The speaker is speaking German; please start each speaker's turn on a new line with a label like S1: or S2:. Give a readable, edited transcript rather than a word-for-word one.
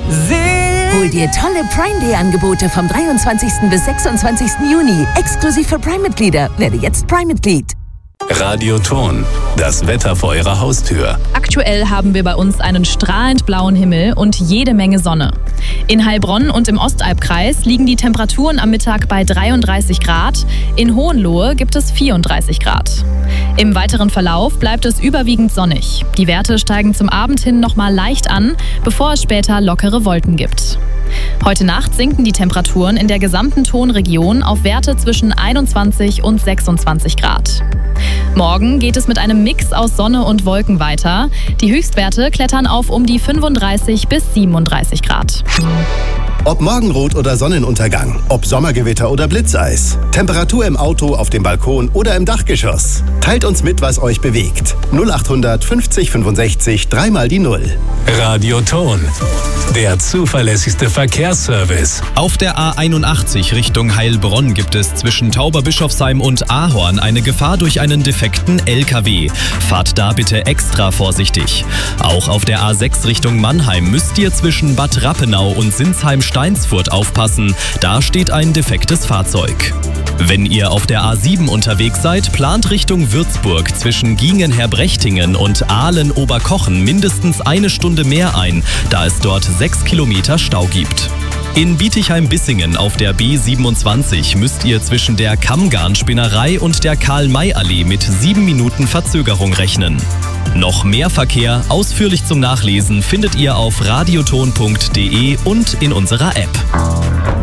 S1: Hol dir tolle Prime Day Angebote vom 23. bis 26. Juni. Exklusiv für Prime-Mitglieder. Werde jetzt Prime-Mitglied.
S2: Radioton, das Wetter vor Ihrer Haustür.
S3: Aktuell haben wir bei uns einen strahlend blauen Himmel und jede Menge Sonne. In Heilbronn und im Ostalbkreis liegen die Temperaturen am Mittag bei 33 Grad. In Hohenlohe gibt es 34 Grad. Im weiteren Verlauf bleibt es überwiegend sonnig. Die Werte steigen zum Abend hin nochmal leicht an, bevor es später lockere Wolken gibt. Heute Nacht sinken die Temperaturen in der gesamten Tonregion auf Werte zwischen 21 und 26 Grad. Morgen geht es mit einem Mix aus Sonne und Wolken weiter. Die Höchstwerte klettern auf um die 35 bis 37 Grad.
S4: Ob Morgenrot oder Sonnenuntergang, ob Sommergewitter oder Blitzeis, Temperatur im Auto, auf dem Balkon oder im Dachgeschoss. Teilt uns mit, was euch bewegt. 0800 50 65 3 die 0.
S2: Radioton, der zuverlässigste Verkehrsservice.
S5: Auf der A81 Richtung Heilbronn gibt es zwischen Tauberbischofsheim und Ahorn eine Gefahr durch einen defekten LKW. Fahrt da bitte extra vorsichtig. Auch auf der A6 Richtung Mannheim müsst ihr zwischen Bad Rappenau und Sinsheim-Steinsfurt aufpassen. Da steht ein defektes Fahrzeug. Wenn ihr auf der A7 unterwegs seid, plant Richtung Würzburg zwischen Giengen-Herbrechtingen und Aalen-Oberkochen mindestens eine Stunde mehr ein, da es dort 6 Kilometer Stau gibt. In Bietigheim-Bissingen auf der B27 müsst ihr zwischen der Kammgarnspinnerei und der Karl-May-Allee mit 7 Minuten Verzögerung rechnen. Noch mehr Verkehr, ausführlich zum Nachlesen, findet ihr auf radioton.de und in unserer App.